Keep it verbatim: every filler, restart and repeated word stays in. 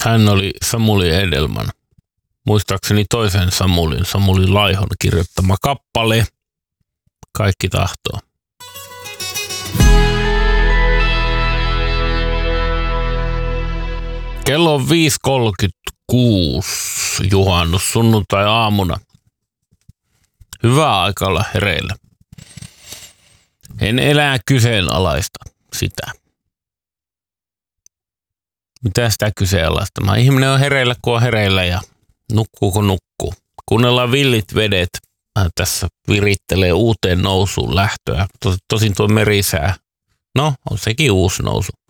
Hän oli Samuli Edelman. Muistaakseni toisen Samulin, Samuli Laihon kirjoittama kappale. Kaikki tahtoo. Kello on viisi kolmekymmentäkuusi juhannus sunnuntai aamuna. Hyvää aikaa olla hereillä. En elää kyseenalaista sitä. Mitä sitä kyseenalaista? Ihminen on hereillä, kun on hereillä ja nukkuu, kun nukkuu. Kuunnellaan villit vedet. Mä tässä virittelee uuteen nousuun lähtöä. Tosin tuo merisää. No, on sekin uusi nousu.